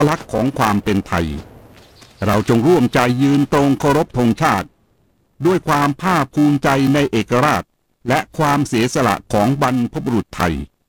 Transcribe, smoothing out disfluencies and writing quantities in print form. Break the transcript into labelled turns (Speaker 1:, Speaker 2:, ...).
Speaker 1: ลักษณ์ของความเป็นไทยเราจงร่วมใจยืนตรงเคารพธงชาติด้วยความภาคภูมิใจในเอกราชและความเสียสละของบรรพบุรุษไทย